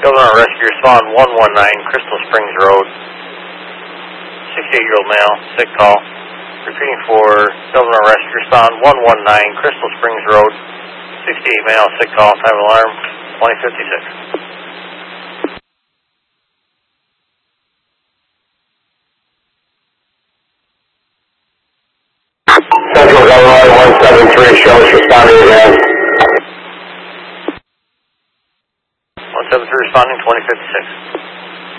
Children on rescue, respond 119 Crystal Springs Road. 68-year-old male, sick call. Repeating for children on rescue, respond 119 Crystal Springs Road. 68 male, sick call, time alarm 2056. Central Illinois 173 shows responding again. 173 responding 2056.